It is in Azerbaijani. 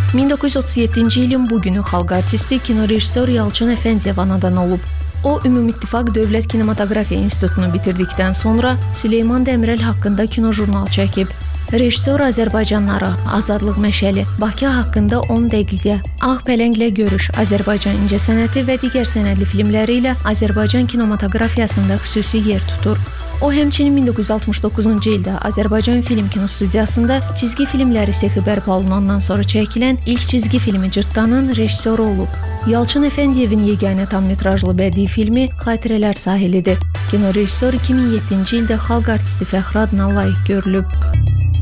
1937-ci ilin bu günü xalq artisti, kinorejissor Yalçın Əfəndiyev anadan olub. O, Ümumİttifaq Dövlət Kinematografiya İnstitutunu bitirdikdən sonra Süleyman Dəmirəl haqqında kinojurnal çəkib. Rejissor Azərbaycanları, Azadlıq məşəli, Bakı haqqında 10 dəqiqə, Ağ pələnglə görüş, Azərbaycan incəsənəti və digər sənədli filmləri ilə Azərbaycan kinematografiyasında xüsusi yer tutur. O, həmçinin 1969-cu ildə Azərbaycan Film Kinostudiyasında cizgi filmləri sexi bərpa olunandan sonra çəkilən ilk cizgi filmi Cırtdanın rejissoru olub. Yalçın Əfəndiyevin yeganə tam metrajlı bədii filmi Xatirələr sahilidir. Kinorejissor 2007-ci ildə xalq artisti fəxri adına layiq görülüb.